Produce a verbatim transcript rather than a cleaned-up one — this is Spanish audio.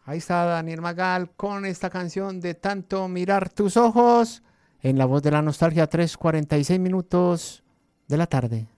Ahí está Daniel Magal con esta canción de Tanto Mirar Tus Ojos en la voz de la nostalgia, tres cuarenta y seis minutos de la tarde.